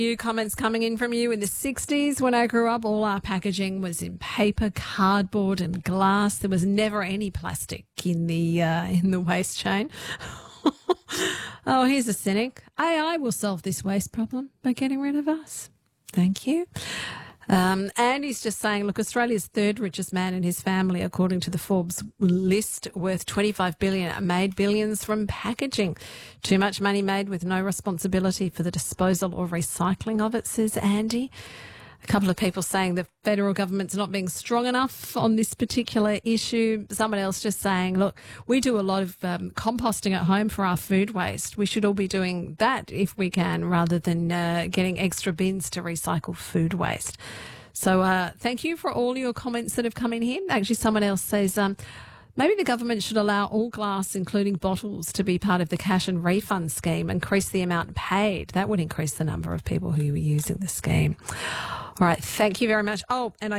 New comments coming in from you. In the 60s, when I grew up, all our packaging was in paper, cardboard and glass. There was never any plastic in the waste chain. Oh, here's a cynic. AI will solve this waste problem by getting rid of us. Thank you. And he's just saying, look, Australia's third richest man and his family, according to the Forbes list, worth $25 billion, made billions from packaging. Too much money made with no responsibility for the disposal or recycling of it, says Andy. A couple of people saying the federal government's not being strong enough on this particular issue. Someone else just saying, look, we do a lot of composting at home for our food waste. We should all be doing that if we can, rather than getting extra bins to recycle food waste. So thank you for all your comments that have come in here. Actually, someone else says, maybe the government should allow all glass, including bottles, to be part of the cash and refund scheme, increase the amount paid. That would increase the number of people who were using the scheme. All right, thank you very much. Oh, and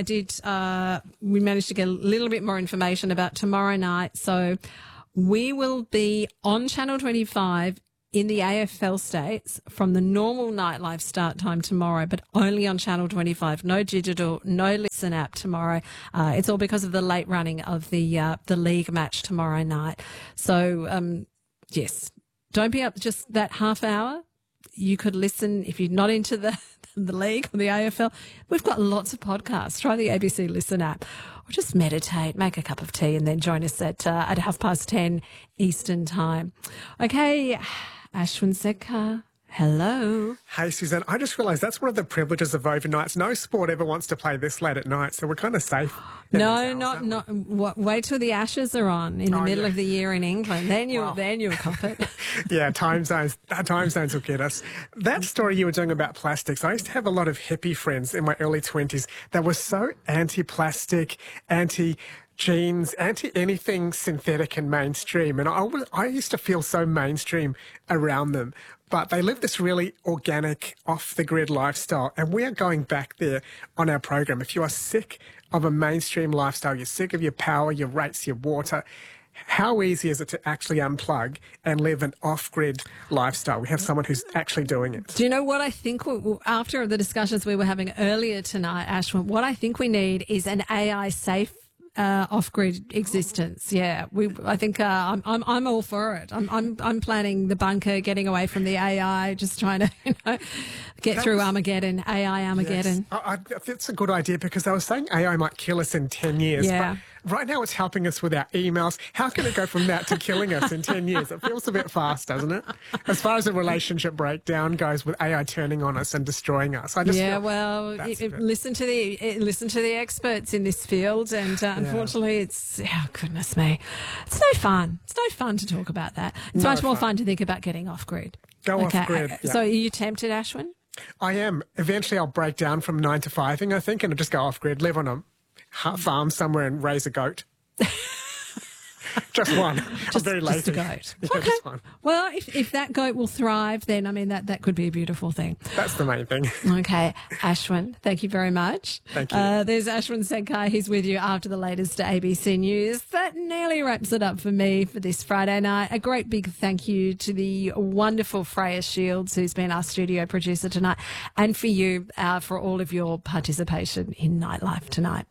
we managed to get a little bit more information about tomorrow night. So we will be on Channel 25 in the AFL states from the normal nightlife start time tomorrow, but only on Channel 25. No digital, no Listen app tomorrow. It's all because of the late running of the league match tomorrow night. So, yes, don't be up just that half hour. You could listen if you're not into the league or the AFL. We've got lots of podcasts. Try the ABC Listen app or just meditate, make a cup of tea and then join us at 10:30 Eastern time. Okay, Ashwin Sekhar. Hello. Hey, Suzanne, I just realised that's one of the privileges of overnights. No sport ever wants to play this late at night, so we're kind of safe. No, not. Wait till the Ashes are on in the middle of the year in England. Then you'll cop it. Yeah, time zones will get us. That story you were doing about plastics, I used to have a lot of hippie friends in my early 20s that were so anti-plastic, anti-jeans, anti-anything synthetic and mainstream. And I used to feel so mainstream around them. But they live this really organic, off-the-grid lifestyle, and we are going back there on our program. If you are sick of a mainstream lifestyle, you're sick of your power, your rates, your water, how easy is it to actually unplug and live an off-grid lifestyle? We have someone who's actually doing it. Do you know what I think, after the discussions we were having earlier tonight, Ashwin, what I think we need is an AI-safe off-grid existence. Yeah, I think I'm all for it. I'm planning the bunker, getting away from the AI, just trying to get through Armageddon, AI Armageddon. Yes. That's a good idea because I was saying AI might kill us in 10 years. Yeah. But right now it's helping us with our emails. How can it go from that to killing us in 10 years? It feels a bit fast, doesn't it? As far as a relationship breakdown goes with AI turning on us and destroying us. Listen to the experts in this field, and unfortunately it's, goodness me, it's no fun. It's no fun to talk about that. It's much more fun to think about getting off-grid. Go off-grid. So are you tempted, Ashwin? I am. Eventually I'll break down from 9 to 5, I think, and I'll just go off-grid, live on a farm somewhere and raise a goat. Just one. I'm very lazy. Just a goat. Yeah, okay. just one. Well, if that goat will thrive, then, I mean, that could be a beautiful thing. That's the main thing. Okay. Ashwin, thank you very much. Thank you. There's Ashwin Sekhar. He's with you after the latest ABC News. That nearly wraps it up for me for this Friday night. A great big thank you to the wonderful Freya Shields, who's been our studio producer tonight, and for you for all of your participation in Nightlife tonight.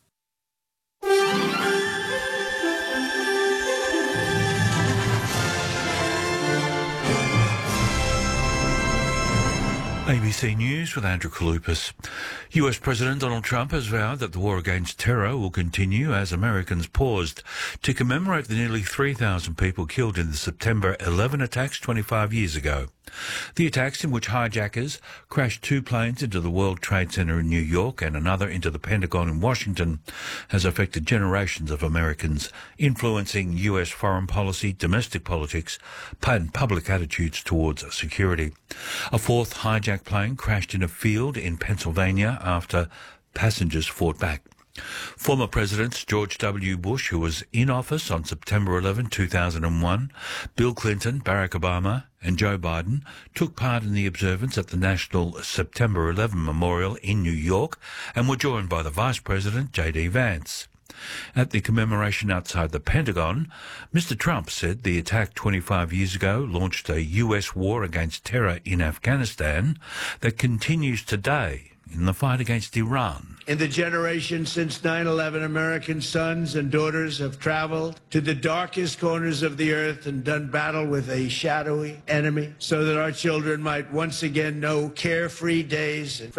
ABC News with Andrew Kalupas. US President Donald Trump has vowed that the war against terror will continue as Americans paused to commemorate the nearly 3,000 people killed in the September 11 attacks 25 years ago. The attacks, in which hijackers crashed 2 planes into the World Trade Center in New York and another into the Pentagon in Washington, has affected generations of Americans, influencing US foreign policy, domestic politics, and public attitudes towards security. A 4th hijacked plane crashed in a field in Pennsylvania after passengers fought back. Former Presidents George W. Bush, who was in office on September 11, 2001, Bill Clinton, Barack Obama and Joe Biden took part in the observance at the National September 11 Memorial in New York and were joined by the Vice President, J.D. Vance. At the commemoration outside the Pentagon, Mr. Trump said the attack 25 years ago launched a US war against terror in Afghanistan that continues today in the fight against Iran. In the generation since 9/11, American sons and daughters have traveled to the darkest corners of the earth and done battle with a shadowy enemy so that our children might once again know carefree days. And for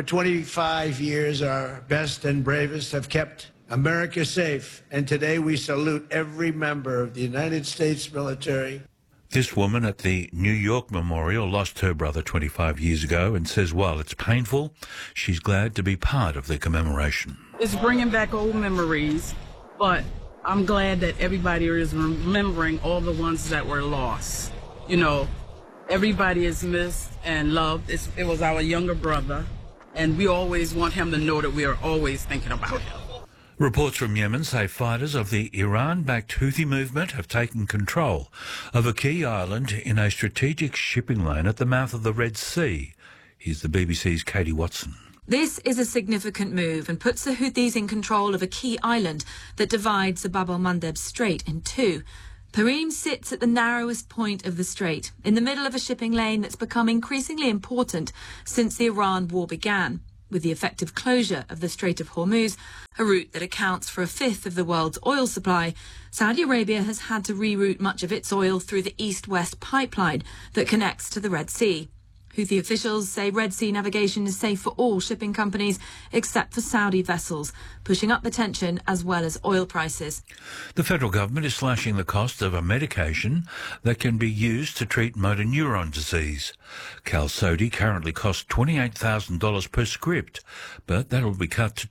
25 years, our best and bravest have kept America safe. And today we salute every member of the United States military. This woman at the New York Memorial lost her brother 25 years ago and says while it's painful, she's glad to be part of the commemoration. It's bringing back old memories, but I'm glad that everybody is remembering all the ones that were lost. You know, everybody is missed and loved. It was our younger brother, and we always want him to know that we are always thinking about him. Reports from Yemen say fighters of the Iran-backed Houthi movement have taken control of a key island in a strategic shipping lane at the mouth of the Red Sea. Here's the BBC's Katie Watson. This is a significant move and puts the Houthis in control of a key island that divides the Bab el-Mandeb Strait in two. Perim sits at the narrowest point of the strait, in the middle of a shipping lane that's become increasingly important since the Iran war began. With the effective closure of the Strait of Hormuz, a route that accounts for a fifth of the world's oil supply, Saudi Arabia has had to reroute much of its oil through the east-west pipeline that connects to the Red Sea. Houthi officials say Red Sea navigation is safe for all shipping companies except for Saudi vessels, pushing up the tension as well as oil prices. The federal government is slashing the cost of a medication that can be used to treat motor neuron disease. Qalsody currently costs $28,000 per script, but that will be cut to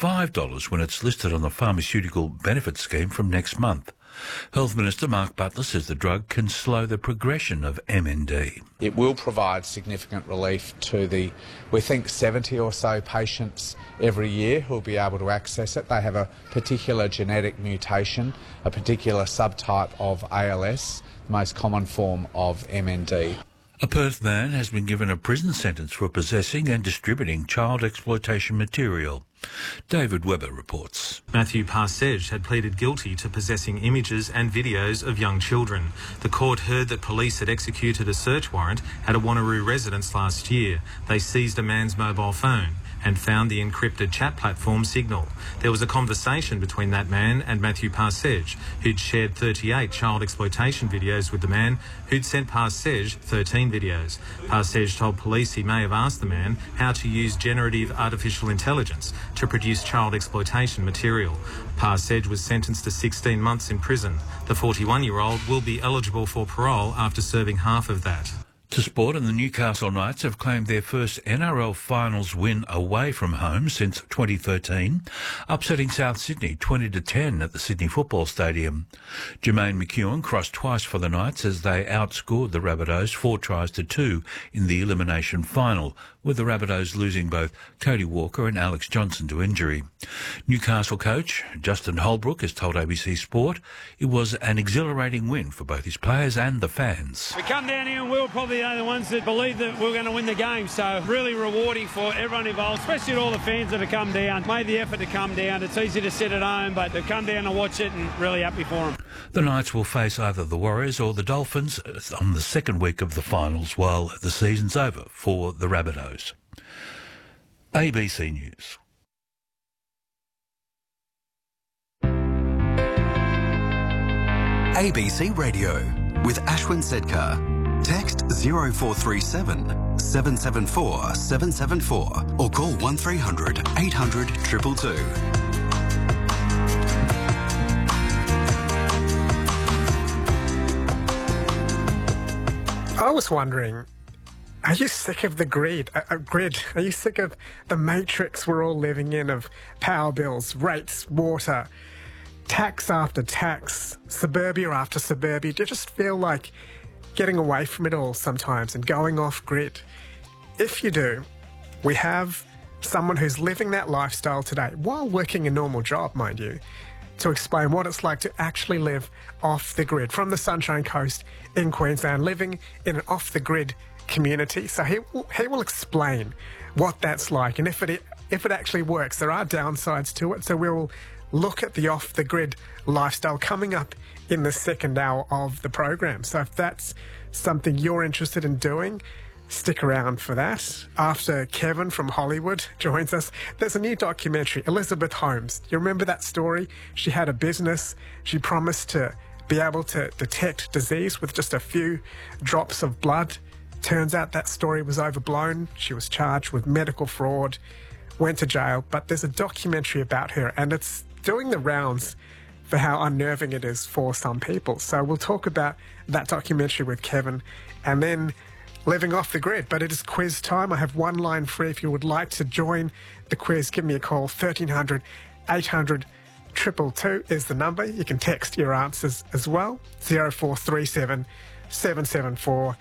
$25 when it's listed on the pharmaceutical benefit scheme from next month. Health Minister Mark Butler says the drug can slow the progression of MND. It will provide significant relief to we think 70 or so patients every year who will be able to access it. They have a particular genetic mutation, a particular subtype of ALS, the most common form of MND. A Perth man has been given a prison sentence for possessing and distributing child exploitation material. David Webber reports. Matthew Parsege had pleaded guilty to possessing images and videos of young children. The court heard that police had executed a search warrant at a Wanneroo residence last year. They seized a man's mobile phone and found the encrypted chat platform Signal. There was a conversation between that man and Matthew Parsege, who'd shared 38 child exploitation videos with the man who'd sent Parsege 13 videos. Parsege told police he may have asked the man how to use generative artificial intelligence to produce child exploitation material. Parsege was sentenced to 16 months in prison. The 41-year-old will be eligible for parole after serving half of that. To sport, and the Newcastle Knights have claimed their first NRL finals win away from home since 2013, upsetting South Sydney 20-10 at the Sydney Football Stadium. Jermaine McEwen crossed twice for the Knights as they outscored the Rabbitohs 4-2 in the elimination final, with the Rabbitohs losing both Cody Walker and Alex Johnson to injury. Newcastle coach Justin Holbrook has told ABC Sport it was an exhilarating win for both his players and the fans. We come down here and we were probably the only ones that believed that we were going to win the game, so really rewarding for everyone involved, especially all the fans that have come down, made the effort to come down. It's easy to sit at home, but to come down and watch it, and really happy for them. The Knights will face either the Warriors or the Dolphins on the second week of the finals, while the season's over for the Rabbitohs. ABC News. ABC Radio with Ashwin Sedkar. Text 0437 774 774 or call 1300 800 222. I was wondering, are you sick of the grid? Are you sick of the matrix we're all living in of power bills, rates, water, tax after tax, suburbia after suburbia? Do you just feel like getting away from it all sometimes and going off grid? If you do, we have someone who's living that lifestyle today while working a normal job, mind you, to explain what it's like to actually live off the grid from the Sunshine Coast in Queensland, living in an off-the-grid community. So he will explain what that's like and if it actually works. There are downsides to it, so we'll look at the off-the-grid lifestyle coming up in the second hour of the program. So if that's something you're interested in doing, stick around for that. After Kevin from Hollywood joins us, there's a new documentary, Elizabeth Holmes. You remember that story? She had a business. She promised to be able to detect disease with just a few drops of blood. Turns out that story was overblown. She was charged with medical fraud, went to jail, but there's a documentary about her, and it's doing the rounds for how unnerving it is for some people. So we'll talk about that documentary with Kevin, and then living off the grid. But it is quiz time. I have one line free. If you would like to join the quiz, give me a call. 1300 800 222 is the number. You can text your answers as well. 0437 774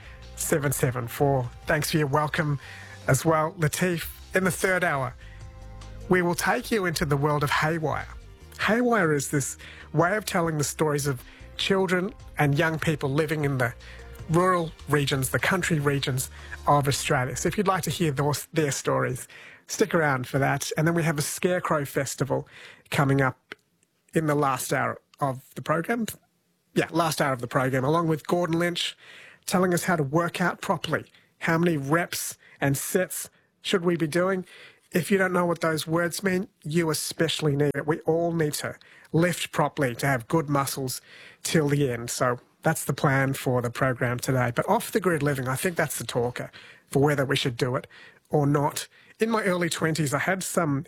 774. Thanks for your welcome as well, Latif. In the third hour, we will take you into the world of Haywire. Haywire is this way of telling the stories of children and young people living in the rural regions, the country regions of Australia. So if you'd like to hear their stories, stick around for that. And then we have a Scarecrow Festival coming up in the last hour of the program. Yeah, last hour of the program, along with Gordon Lynch telling us how to work out properly. How many reps and sets should we be doing? If you don't know what those words mean, you especially need it. We all need to lift properly to have good muscles till the end. So that's the plan for the program today. But off the grid living, I think that's the talker for whether we should do it or not. In my early 20s, I had some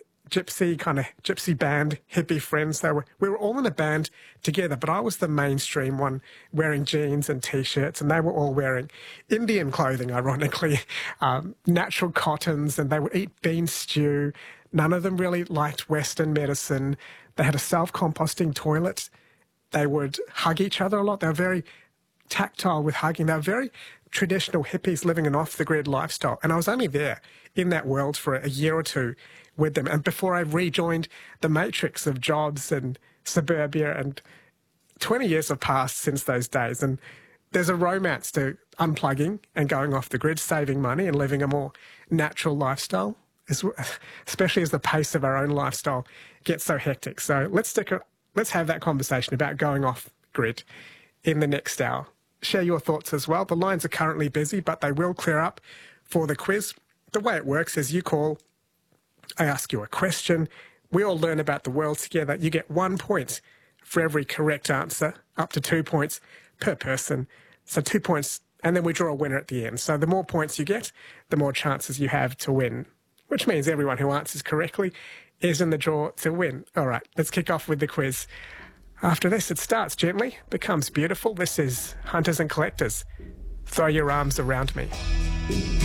gypsy band, hippie friends. We were all in a band together, but I was the mainstream one, wearing jeans and T-shirts, and they were all wearing Indian clothing, ironically, natural cottons, and they would eat bean stew. None of them really liked Western medicine. They had a self-composting toilet. They would hug each other a lot. They were very tactile with hugging. They were very traditional hippies living an off-the-grid lifestyle. And I was only there in that world for a year or two with them. And before I rejoined the matrix of jobs and suburbia, and 20 years have passed since those days. And there's a romance to unplugging and going off the grid, saving money and living a more natural lifestyle, especially as the pace of our own lifestyle gets so hectic. So let's have that conversation about going off grid in the next hour. Share your thoughts as well. The lines are currently busy, but they will clear up for the quiz. The way it works is you call, I ask you a question, we all learn about the world together. You get 1 point for every correct answer, up to 2 points per person. So 2 points, and then we draw a winner at the end. So the more points you get, the more chances you have to win, which means everyone who answers correctly is in the draw to win. All right, let's kick off with the quiz. After this, it starts gently, becomes beautiful. This is Hunters and Collectors. Throw your arms around me.